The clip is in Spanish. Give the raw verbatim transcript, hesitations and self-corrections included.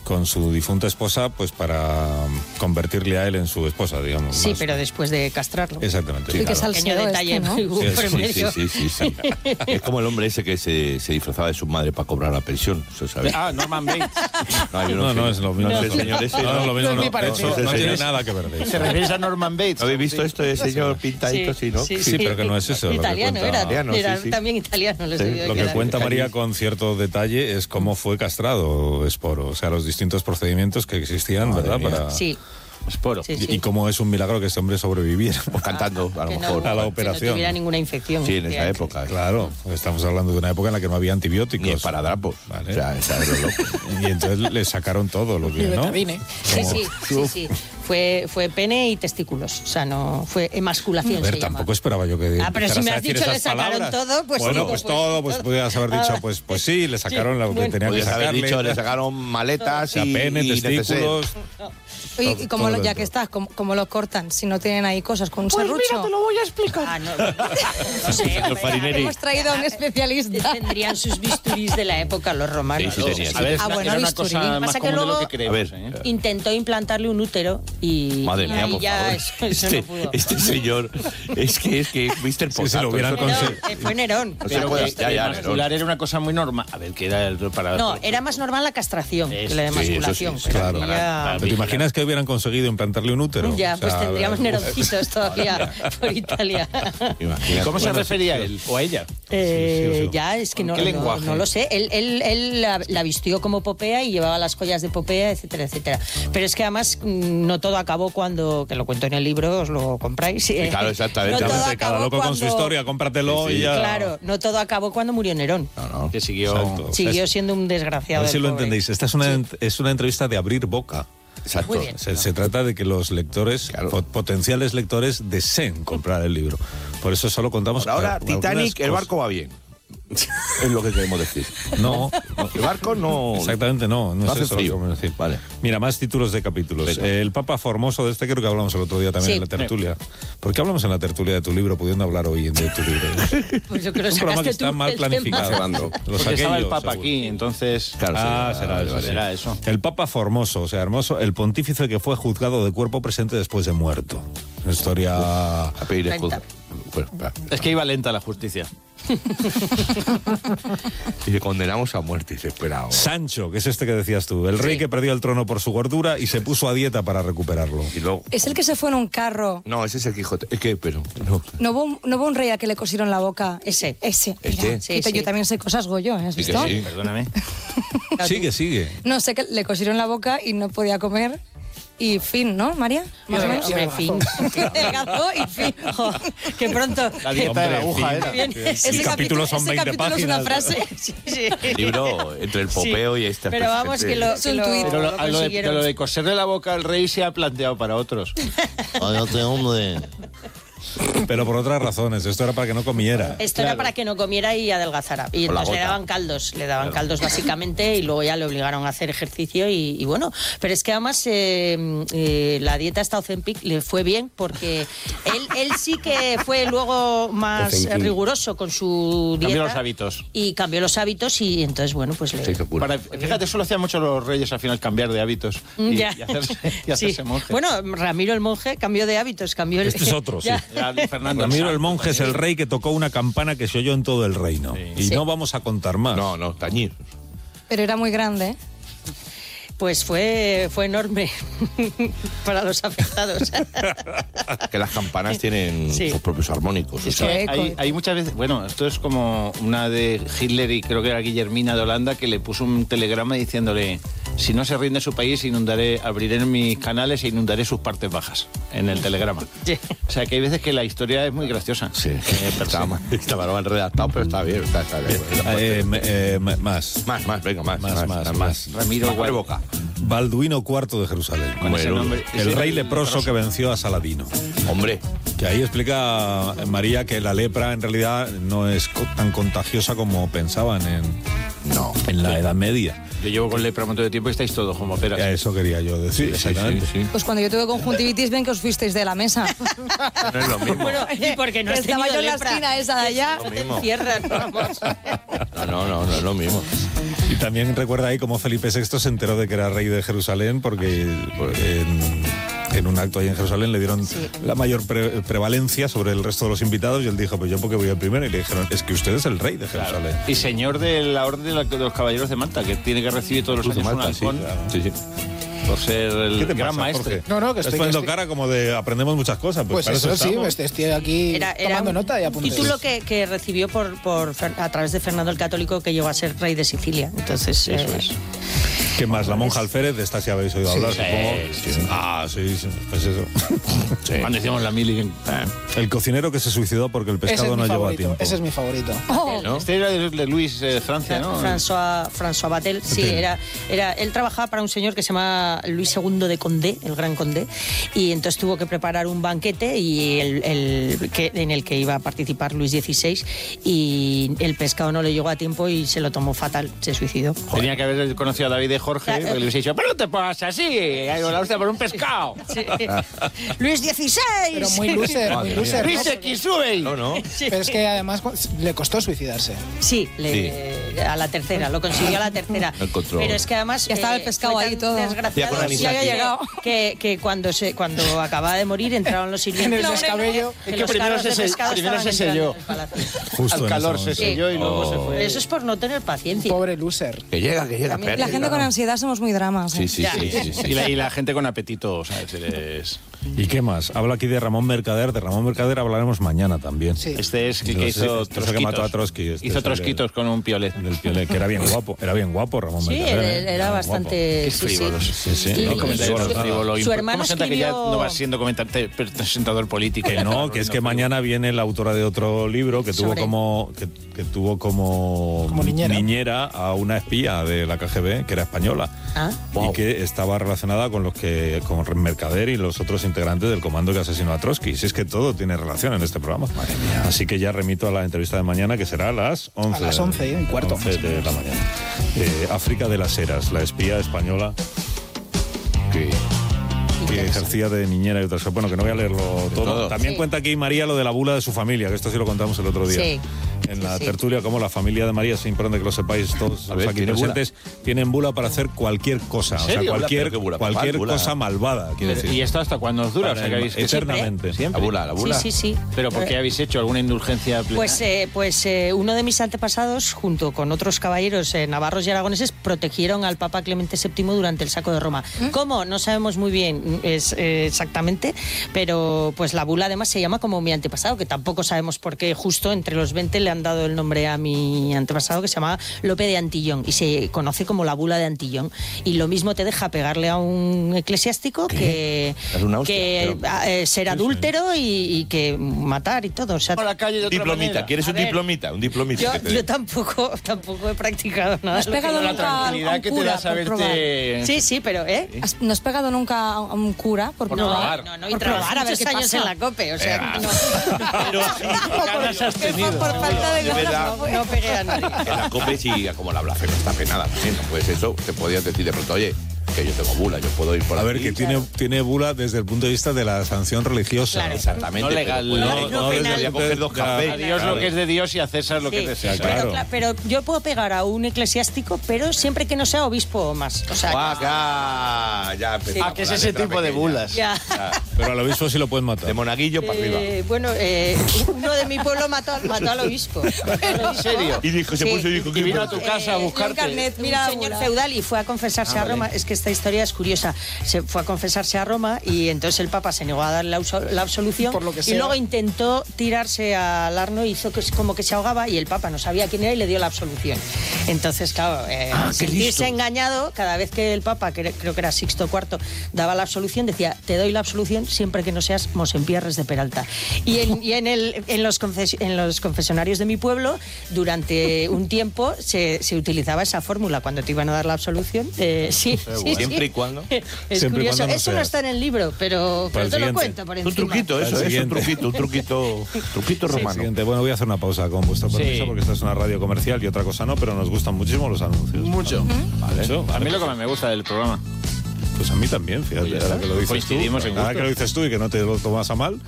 con su difunta esposa, pues para convertirle a él en su esposa, digamos. Sí, más. pero después de castrarlo. Exactamente. Sí, Sí, que claro. salseo Pequeño detalle, este, ¿no? muy por Sí, medio. sí, sí, sí, sí. Es como el hombre ese que se, se disfrazaba de su madre para cobrar la pensión, ¿eso sabes? Ah, Norman Bates. No, yo No, sé. no es lo mismo. No, No, es el señor ese. no, no es lo mismo. No es No, muy parecido. Eso no Sí, tiene sí. nada que ver de eso. ¿Se refieres a Norman Bates? ¿No habéis visto esto de señor pintadito así, no? Sí, pero que no es eso. lo que Italiano cuenta- era, Italiano, era sí, sí. también italiano. Lo, Sí, sé yo Lo que que era. cuenta María con cierto detalle es cómo fue castrado Esporo, o sea, los distintos procedimientos que existían, Madre ¿verdad? mía. Para... Sí, Esporo. sí, sí. Y, y cómo es un milagro que este hombre sobreviviera. Pues cantando, a lo Que mejor. no, a la que operación. no tuviera ninguna infección. Sí, en esa Que- época. Claro, estamos hablando de una época en la que no había antibióticos. Ni esparadrapos. Vale. O sea, esa es lo loco. Y entonces le sacaron todo lo que, ¿no? Betadine. Sí, sí, sí, sí. Fue, fue pene y testículos. O sea, no fue emasculación. A ver, se llama. tampoco esperaba yo que Ah, pero si empezaras me a has decir dicho esas le sacaron palabras. todo, pues bueno, digo, pues pues todo, sí, pues todo. podías haber dicho, Ah, pues, pues sí, le sacaron lo que bueno. tenían que Podrías haber sacarle. dicho, le sacaron maletas O sea, y, pene, y neceser. testículos. Oye, Todo- y como todo lo- ya dentro. que estás, ¿cómo, cómo lo cortan? Si no tienen ahí cosas con un Pues serrucho. mira, te lo voy a explicar. Ah, no, no sé. Los farineri. Hemos traído a un especialista. Tendrían sus bisturís de la época los romanos. Sí, sí tenían. A ver, Ah, era- bueno, era una bisturí. cosa Pasa más que común de lo luego- que creemos. A ver. ¿eh? Intentó implantarle un útero y, Madre y mía, ahí por ya favor. eso, eso este, no pudo. este señor, es que es que mister Sí, se lo Potato, hubieran eso- Nerón, conseguido. eh, fue Nerón. No se Pero puede- que ya, ya, emascular Nerón. era una cosa muy normal. A ver, que era el para... No, era más normal la castración que Eso, la sí, eso sí, emasculación. sí, pero claro. aquí ya- ¿Pero te imaginas que hubieran conseguido implantarle un útero? Ya, O sea, pues tendríamos eh, neroncitos todavía por Italia. Imagínate. ¿Cómo se Bueno, refería él o a ella? Eh, sí, sí. ya, es que ¿Con no, qué no- lenguaje? no lo sé. Él, él, él la, la vistió como Popea y llevaba las joyas de Popea, etcétera, etcétera. Pero es que además mm, no todo acabó cuando, que lo cuento en el libro, os lo compráis. eh, claro, exactamente. no todo Cada acabó loco con su cuando- historia, cómpratelo Sí, sí. y ya. Claro, no todo acabó cuando murió Nerón. No, no. Que siguió... Exacto. Siguió Es- siendo un A desgraciado. ver si el lo pobre. entendéis. Esta es una, ent- es una entrevista de abrir boca. Exacto. Muy bien. Se, se trata de que los lectores, Claro. po- potenciales lectores, deseen comprar el libro. Por eso solo contamos... Por ahora, algunas Titanic, el cosas. barco va bien. Es lo que queremos decir. No, El barco no... exactamente no. No, No es hace eso lo que frío. queremos decir. Vale. Mira, más títulos de capítulos. Venga. El Papa Formoso, de este creo que hablamos el otro día también Sí. en la tertulia. ¿Por qué hablamos en la tertulia de tu libro, pudiendo hablar hoy de tu libro? Pues yo creo que Es un programa que sacaste está tú mal el tema. planificado. Hablando. Los Porque estaba el aquellos, Papa seguro. aquí, entonces... Claro, Ah, sí. será Vale, eso, vale. sí. Será eso. El Papa Formoso, o sea, hermoso, el pontífice que fue juzgado de cuerpo presente después de muerto. Una historia... A pedir Lenta. excusa. Bueno, va. Es que iba lenta la justicia. Y le condenamos a muerte. Y dice, espera. ahora. Sancho, que es este que decías tú, el rey Sí. que perdió el trono por su gordura y se puso a dieta para recuperarlo. Y luego... Es el que se fue en un carro. No, ese es el Quijote. Es que, pero... No. ¿No hubo, un, no hubo un rey a que le cosieron la boca? Ese. Ese. ¿Este? Mira, Sí, que te- sí. Yo también sé cosas Goyo, ¿eh? ¿Has Sí que visto? sí. Perdóname. Sigue, sigue. No, sé que le cosieron la boca y no podía comer. Y fin, ¿no, María? Más o menos. Hombre, fin. Delgazó y fin. Jo, que pronto. La dieta de la Hombre, aguja fin. era. Bien. Ese El capítulo son ese veinte capítulo es una páginas. frase. Sí, sí. Libro entre el popeo y este. Pero vamos, que lo, Es que un lo, tuit. Pero lo, lo a lo de, consiguieron. de lo de coserle la boca al rey se ha planteado para otros. Cállate, hombre. Pero por otras razones, esto era para que no comiera. Esto era Claro. para que no comiera y adelgazara. Y Con la entonces le gota. daban caldos, le daban caldos básicamente y luego ya le obligaron a hacer ejercicio y, y bueno. Pero es que además eh, eh, la dieta esta Ozempic le fue bien porque él, él sí que fue luego más Ozempic. riguroso con su dieta. Cambió los hábitos. Y cambió los hábitos y entonces, bueno, pues le... Se hizo cura. Para, fíjate, eso lo hacían mucho los reyes al final, cambiar de hábitos y, Ya. y hacerse, y Sí. hacerse monje. Bueno, Ramiro el monje cambió de hábitos, cambió el... Este es otro, sí. Ya. Ya, Fernando Ramiro el Sanz. monje es el rey que tocó una campana que se oyó en todo el reino. Sí. Y Sí. no vamos a contar más. No, no, tañir. Pero era muy grande, ¿eh? Pues fue, fue enorme para los afectados. Que las campanas tienen Sí. sus propios armónicos. o Es sea, que eco. hay, hay muchas veces, bueno, esto es como una de Hitler y creo que era Guillermina de Holanda que le puso un telegrama diciéndole, si no se rinde su país, inundaré, abriré mis canales e inundaré sus partes bajas en el telegrama. Sí. O sea que hay veces que la historia es muy graciosa. Sí, Eh, per se. estaba mal, estaba mal redactado, pero está bien. Está, está bien. Eh, me- eh, me- más. Más, más, venga, más. Más, más, más. Ramiro Abre boca. Balduino cuarto de Jerusalén. Con ese Bueno, nombre. El Ese- rey leproso que venció a Saladino. Hombre, Que ahí explica María que la lepra en realidad no es co- tan contagiosa como pensaban en, no. en la Edad Media. Yo llevo con lepra un montón de tiempo y estáis todos como peras. A eso quería yo decir, Sí, sí, exactamente. sí. Pues cuando yo tuve conjuntivitis, ven que os fuisteis de la mesa. No es lo mismo. Bueno, y porque no has Estaba tenido yo en la lepra. esquina esa de allá. Que si no te encierran, vamos. No, no, no, no es lo mismo. Y también recuerda ahí cómo Felipe sexto se enteró de que era rey de Jerusalén porque en, en un acto ahí en Jerusalén le dieron Sí. la mayor pre- prevalencia sobre el resto de los invitados y él dijo, pues yo porque voy el primero, y le dijeron, es que usted es el rey de Jerusalén. Y señor de la Orden de, la- de los Caballeros de Malta, que tiene que recibir todos los Cruz de años un Malta, sí, halcón claro. Sí, sí. por ser el ¿Qué te gran pasa, maestre. Jorge? No, no, que Estás estoy- poniendo que estoy- cara como de aprendemos muchas cosas. Pues, Pues para eso eso sí, estamos. este- estoy aquí Era, era tomando un nota y apuntes. título que, que recibió por, por Fer- a través de Fernando el Católico, que llegó a ser rey de Sicilia. Entonces, Eso eh, es. ¿Qué más? La monja alférez, de esta sí habéis oído hablar, sí, supongo. sí, sí. Ah, sí, sí, pues eso. Cuando hicimos la mili. eh. El cocinero que se suicidó porque el Ese pescado es no mi llegó a favorito, tiempo. ese es mi favorito. ¿No? Este era de, de Luis eh, Francia, ¿no? François, François Batel, sí, Batel. era, era, él trabajaba para un señor que se llama Luis segundo de Condé, el gran Condé, y entonces tuvo que preparar un banquete y el, el que, en el que iba a participar Luis dieciséis, y el pescado no le llegó a tiempo y se lo tomó fatal, se suicidó. Tenía que haber conocido a David de Jorge, Claro. porque le hubiese dicho, pero no te pongas así, hay la hostia por un pescado. Sí. Luis dieciséis. Pero muy loser, muy loser. ¿no? Luis X, sube. No, no. Pero es que además le costó suicidarse. Sí, le- a la tercera, lo consiguió a la tercera. Lo encontró. Pero es que además Ya estaba el pescado fue ahí tan todo. desgraciado Ya con que- Ya había llegado. que, que cuando se cuando acababa de morir entraron los sirvientes. En el descabello. que Es que los primero carros se de se- pescado primero estaban se entrando selló. en el palacio. Justo Al en calor ese se momento. selló y luego se fue. Eso es por no tener paciencia. Pobre loser. Que llega, que llega. También espérate, La gente con claro. ansiedad somos muy dramas. ¿eh? Sí, sí, Ya. sí, sí, sí. Y la, y la gente con apetito, ¿sabes? Es- ¿Y qué más? Habla aquí de Ramón Mercader. De Ramón Mercader hablaremos mañana también. Sí. Este es el No, que este- hizo este es el que mató a trosquitos. Trotsky, este es Hizo el trosquitos de- con un piolet. Del Piolet, que era bien guapo. Era bien guapo Ramón Sí, Mercader. él- ¿eh? él era bien bastante. Qué sí, frívolos. Sí, sí. Y- No, y comentario su- frívolo. su hermano ¿Cómo se nota que ya escribió- no vas siendo comentante- presentador político? Que no, que es que mañana viene la autora de otro libro que tuvo Sobre- como que, que tuvo como, Como niñera. a una espía de la K G B que era española Ah. y que estaba relacionada con los que con Mercader y los otros integrantes del comando que asesinó a Trotsky. Si es que todo tiene relación en este programa. Así que ya remito a la entrevista de mañana, que será a las once. A las once, un cuarto. once de la mañana. Eh, África de las Heras, la espía española que que ejercía de niñera y otras cosas. Bueno, que no voy a leerlo todo. todo. También Sí. cuenta aquí María lo de la bula de su familia, que esto sí lo contamos el otro día. Sí. En Sí, la sí. tertulia, como la familia de María, es importante que lo sepáis todos A los ver, aquí ¿tiene bula? presentes, tienen bula para hacer cualquier cosa. O sea, serio? cualquier, Pero qué bula, cualquier papá, bula. cosa malvada, quiero decir. ¿Y esto hasta cuándo os dura? O Para sea, que el- habéis... que eternamente. Siempre. La bula, la bula. Sí, sí, sí. ¿Pero por qué habéis hecho alguna indulgencia plena? Pues, eh, pues eh, uno de mis antepasados, junto con otros caballeros eh, navarros y aragoneses, protegieron al Papa Clemente séptimo durante el saco de Roma. ¿Cómo? No sabemos muy bien es, eh, exactamente, pero pues la bula además se llama como mi antepasado, que tampoco sabemos por qué justo entre los veinte le han dado el nombre a mi antepasado, que se llama Lope de Antillón, y se conoce como la bula de Antillón. Y lo mismo te deja pegarle a un eclesiástico que, Es una hostia, que pero- a- eh, ser adúltero y, y que matar y todo. O sea, a la calle de otra Diplomita, manera. ¿quieres A un ver, diplomita? Un diplomita. Yo, que te yo den. tampoco, tampoco he practicado nada. ¿Has de lo que pegado no- La nunca a tranquilidad un que te cura da por saberte... Sí, sí, pero ¿eh? ¿Has- ¿No has pegado nunca a un cura por, Por probar? probar. No, no, y Por trabajé probar, a ver muchos qué años pasa. en la COPE, o sea, no, Pero sí, ganas has tenido. por falta de De ganas verdad. no, no pegué a nadie. En la COPE sí, como la blasfema está penada también, ¿no? Pues eso, te podías decir de pronto, oye, que yo tengo bula, yo puedo ir por A ver, aquí. que tiene, tiene bula desde el punto de vista de la sanción religiosa. Claro. Exactamente. No legal. pero No, puedo- no no, penal. voy a coger dos Ya, cafés. A Dios lo que es de Dios y a César lo que Sí, es de Sí, César. claro. Pero, cla- pero yo puedo pegar a un eclesiástico, pero siempre que no sea obispo o más. O sea, Ah, ya, ya empezamos Ah, que es la ese letra tipo de pequeña. bulas. ya. Pero al obispo sí lo pueden matar. De monaguillo para arriba. Eh, bueno, eh, uno de mi pueblo mató, mató al obispo. ¿En serio? Y dijo, se Sí. puso y dijo, Y ¿qué vino a pasa? tu casa a Eh, buscarte. un carnet. Mira, un señor bula. feudal y fue a confesarse Ah, a Roma. vale. Es que esta historia es curiosa. Se fue a confesarse a Roma y entonces el Papa se negó a darle la, absol- la absolución. Por lo que y sea. luego intentó tirarse al Arno, hizo que, como que se ahogaba y el Papa no sabía quién era y le dio la absolución. Entonces, claro, eh, Ah, qué sentirse listo. engañado, cada vez que el Papa, que creo que era Sixto cuarto, daba la absolución, decía, te doy la absolución siempre que no seas Mosempierres de Peralta. Y en, y en, el, en, los, confes- en los confesionarios de mi pueblo, durante un tiempo se, se utilizaba esa fórmula cuando te iban a dar la absolución. Eh, sí, sí, Siempre sí. y cuando. Es Siempre y curioso. cuando no Eso no seas. está en el libro, pero, Para pero el te lo siguiente. cuento por Un encima. truquito, Al eso es un siguiente. truquito, un truquito, truquito El romano. siguiente. Bueno, voy a hacer una pausa con vuestro permiso Sí. porque esta es una radio comercial y otra cosa no, pero nos gustan muchísimo los anuncios. Mucho. Vale. Eso, A mí lo que más me gusta del programa. Pues a mí también, fíjate, Pues ya ahora está. que lo dices Coincidimos tú. en Ahora gustos. que lo dices tú y que no te lo tomas a mal.